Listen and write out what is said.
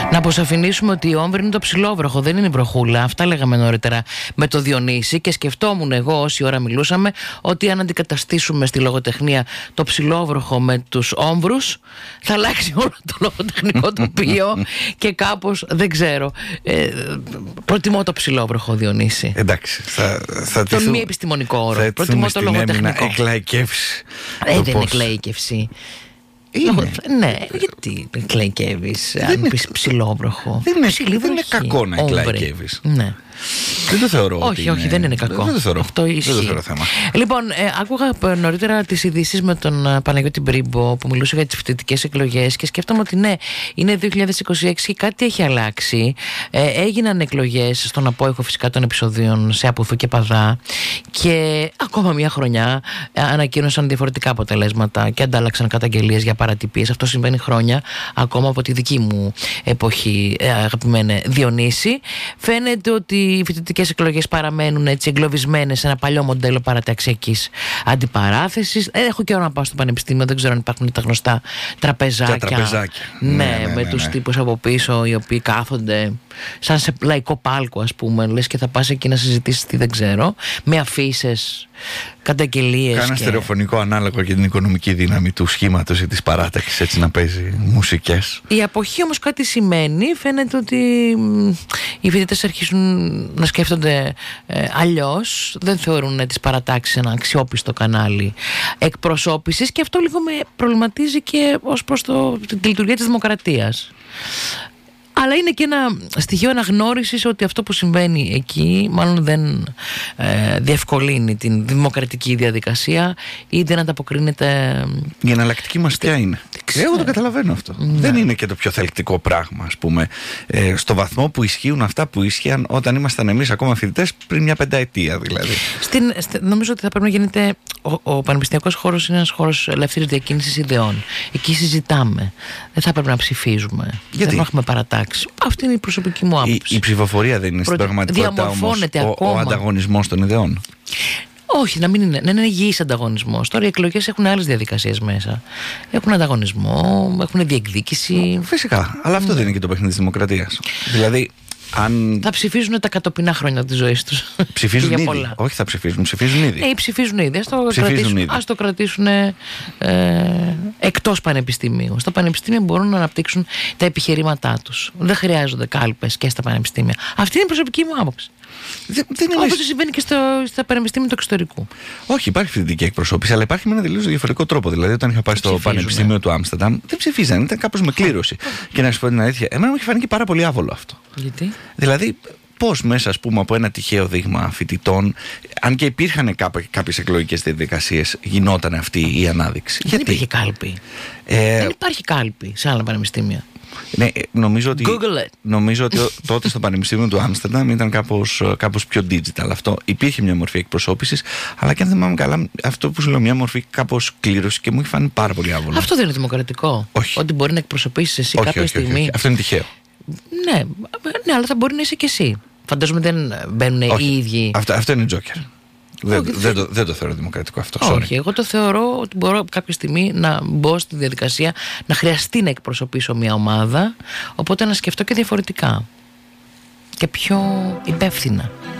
Να αποσαφηνίσουμε ότι η Όμβρη είναι το ψηλόβροχο, δεν είναι η βροχούλα. Αυτά λέγαμε νωρίτερα με το Διονύση και σκεφτόμουν εγώ όση ώρα μιλούσαμε ότι αν αντικαταστήσουμε στη λογοτεχνία το ψηλόβροχο με τους όμβρους θα αλλάξει όλο το λογοτεχνικό τοπίο και κάπως δεν ξέρω. Προτιμώ το ψηλόβροχο, Διονύση. Εντάξει, τον μη επιστημονικό όρο. Προτιμώ το λογοτεχνικό. Εκλαϊκεύσει. Δεν είναι εκλαϊκεύση. Ναι, γιατί εκλαϊκεύεις αν πεις ψηλόβροχο? Δεν είναι κακό να εκλαϊκεύεις. Ναι. Δεν το θεωρώ. Όχι, δεν είναι κακό. Δεν το θεωρώ. Αυτό ισχύει. Δεν το θεωρώ θέμα. Λοιπόν, άκουγα νωρίτερα τις ειδήσεις με τον Παναγιώτη Μπρίμπο που μιλούσε για τις φοιτητικές εκλογές και σκέφτομαι ότι ναι, είναι 2026 και κάτι έχει αλλάξει. Έγιναν εκλογές στον απόϊχο φυσικά των επεισοδίων σε Απουθού και Παδά και ακόμα μια χρονιά ανακοίνωσαν διαφορετικά αποτελέσματα και αντάλλαξαν καταγγελίες για παρατυπίες. Αυτό συμβαίνει χρόνια ακόμα από τη δική μου εποχή, αγαπημένε Διονύση. Φαίνεται ότι οι φοιτητικές εκλογές παραμένουν έτσι εγκλωβισμένες σε ένα παλιό μοντέλο παραταξιακής αντιπαράθεσης. Έχω καιρό να πάω στο πανεπιστήμιο, δεν ξέρω αν υπάρχουν τα γνωστά τραπεζάκια. Ναι, με τους τύπους από πίσω οι οποίοι κάθονται σαν σε λαϊκό πάλκο, ας πούμε, λες και θα πας εκεί να συζητήσεις τι δεν ξέρω, με αφίσες, καταγγελίες. Κάνα στερεοφωνικό ανάλογο για την οικονομική δύναμη του σχήματος ή της παράταξης, έτσι να παίζει μουσικές. Η αποχή όμως κάτι σημαίνει. Φαίνεται ότι οι φοιτητές αρχίζουν να σκέφτονται αλλιώς. Δεν θεωρούν τις παρατάξεις ένα αξιόπιστο κανάλι εκπροσώπησης και αυτό λίγο με προβληματίζει και ως προς τη λειτουργία της δημοκρατίας. Αλλά είναι και ένα στοιχείο αναγνώρισης ότι αυτό που συμβαίνει εκεί μάλλον δεν διευκολύνει την δημοκρατική διαδικασία ή δεν ανταποκρίνεται. Η εναλλακτική μας ποια είναι? Εγώ το καταλαβαίνω αυτό. Ναι. Δεν είναι και το πιο θελκτικό πράγμα, ας πούμε, στο βαθμό που ισχύουν αυτά που ίσχυαν όταν ήμασταν εμείς ακόμα φοιτητές πριν μια πενταετία δηλαδή. Νομίζω ότι θα πρέπει να γίνεται. Ο πανεπιστημιακός χώρος είναι ένας χώρος ελεύθερης διακίνησης ιδεών. Εκεί συζητάμε. Δεν θα πρέπει να ψηφίζουμε. Γιατί? Δεν έχουμε παρατάξει. Αυτή είναι η προσωπική μου άποψη. Η ψηφοφορία δεν είναι στην πραγματικότητα όμως ο ανταγωνισμός των ιδεών? Όχι, να μην είναι. Να είναι υγιής ανταγωνισμός. Τώρα οι εκλογές έχουν άλλες διαδικασίες μέσα. Έχουν ανταγωνισμό, έχουν διεκδίκηση. Φυσικά. Αλλά αυτό δεν είναι και το παιχνίδι της δημοκρατίας. Δηλαδή. Θα ψηφίζουν τα κατοπινά χρόνια της ζωής τους. Ψηφίζουν ήδη. Πολλά. Όχι, θα ψηφίζουν. Ψηφίζουν ήδη. Ψηφίζουν ήδη. Ας το κρατήσουν εκτός πανεπιστημίου. Στα πανεπιστήμια μπορούν να αναπτύξουν τα επιχειρήματά τους. Δεν χρειάζονται κάλπες και στα πανεπιστήμια. Αυτή είναι η προσωπική μου άποψη. Όπως συμβαίνει και στα πανεπιστήμια του εξωτερικού. Όχι, υπάρχει φοιτητική εκπροσώπηση, αλλά υπάρχει με ένα τελείως διαφορετικό τρόπο. Δηλαδή, όταν είχα πάει στο Πανεπιστήμιο του Άμστερνταμ, δεν ψηφίζαν, ήταν κάπως με κλήρωση. Και να σου πω την αλήθεια, εμένα μου είχε φανεί και πάρα πολύ άβολο αυτό. Γιατί? Δηλαδή, πώς μέσα, ας πούμε, από ένα τυχαίο δείγμα φοιτητών, αν και υπήρχαν κάποιες εκλογικές διαδικασίες, γινόταν αυτή η ανάδειξη? Δεν υπήρχε κάλπη. Δεν υπάρχει κάλπη σε άλλα πανεπιστήμια. Ναι, νομίζω ότι τότε στο Πανεπιστήμιο του Άμστερνταμ ήταν κάπως πιο digital αυτό. Υπήρχε μια μορφή εκπροσώπησης, αλλά και αν θυμάμαι καλά, αυτό που σου λέω, μια μορφή κάπως κλήρωση και μου είχε φάνει πάρα πολύ άβολο. Αυτό δεν είναι δημοκρατικό? Όχι. Ότι μπορεί να εκπροσωπήσεις εσύ κάποια στιγμή. Όχι. Αυτό είναι τυχαίο. Ναι, αλλά θα μπορεί να είσαι και εσύ. Φαντάζομαι δεν μπαίνουν οι ίδιοι. Αυτό είναι τζόκερ. Δεν το θεωρώ δημοκρατικό αυτό. Όχι, εγώ το θεωρώ ότι μπορώ κάποια στιγμή να μπω στη διαδικασία να χρειαστεί να εκπροσωπήσω μια ομάδα, οπότε να σκεφτώ και διαφορετικά και πιο υπεύθυνα.